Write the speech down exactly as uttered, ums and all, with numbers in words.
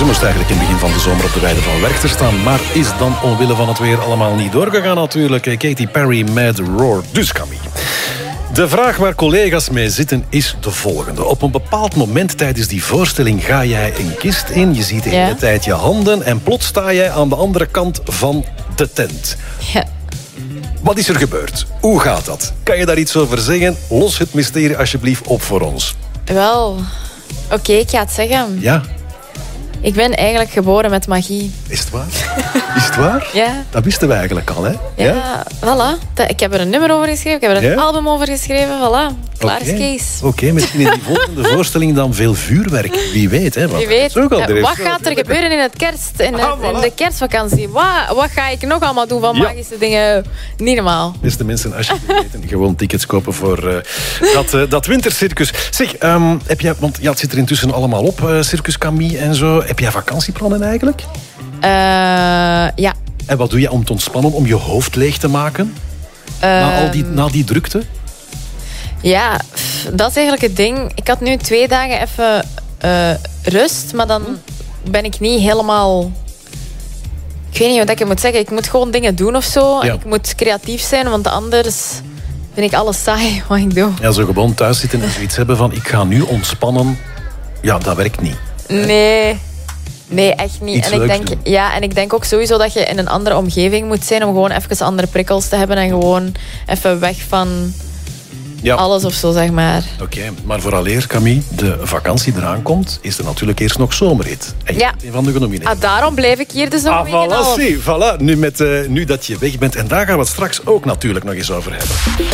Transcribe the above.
Ze moest eigenlijk in het begin van de zomer op de weide van Werchter staan, maar is dan omwille van het weer allemaal niet doorgegaan natuurlijk. Katy Perry met Roar. Dus Camille. De vraag waar collega's mee zitten is de volgende. Op een bepaald moment tijdens die voorstelling ga jij een kist in. Je ziet de hele Ja. tijd je handen en plots sta jij aan de andere kant van de tent. Ja. Wat is er gebeurd? Hoe gaat dat? Kan je daar iets over zeggen? Los het mysterie alsjeblieft op voor ons. Wel, oké, ik ga het zeggen. Ja, Ik ben eigenlijk geboren met magie. is het waar? Is het waar? Ja. Dat wisten we eigenlijk al, hè? Ja, voilà. Da- Ik heb er een nummer over geschreven, ik heb er een Ja? album over geschreven, voilà. Klaar is Oké. Kees. Oké, misschien in die volgende voorstelling dan veel vuurwerk. Wie weet, hè? Want Wie dat weet, is ook al- er eh, is wat wel gaat er veel- gebeuren in, het kerst, in, het- Ah, voilà. in de kerstvakantie? Wat, wat ga ik nog allemaal doen van Ja. magische dingen? Niet normaal. Beste mensen, als je het weten, gewoon tickets kopen voor uh, dat, uh, dat wintercircus. Zeg, um, heb jij, want ja, het zit er intussen allemaal op, uh, Circus Camille en zo. Heb jij vakantieplannen eigenlijk? Uh, ja. En wat doe je om te ontspannen, om je hoofd leeg te maken? Na, al die, na die drukte? Ja, pff, dat is eigenlijk het ding. Ik had nu twee dagen even uh, rust, maar dan ben ik niet helemaal... Ik weet niet wat ik moet zeggen. Ik moet gewoon dingen doen of zo. Ja. Ik moet creatief zijn, want anders vind ik alles saai wat ik doe. Ja, zo gewoon thuis zitten en zoiets hebben van ik ga nu ontspannen. Ja, dat werkt niet. Nee, nee, echt niet. Iets En ik, leuks denk, doen. ja, en ik denk ook sowieso dat je in een andere omgeving moet zijn om gewoon even andere prikkels te hebben en gewoon even weg van Ja. alles of zo, zeg maar. Oké, maar vooraleer, Camille, de vakantie eraan komt, is er natuurlijk eerst nog zomerhit. En je Ja. bent een van de genomineerden. Ah, daarom blijf ik hier dus nog Ah, een week en een voilà, half. zie, voilà. Nu, met, uh, nu dat je weg bent. En daar gaan we het straks ook natuurlijk nog eens over hebben.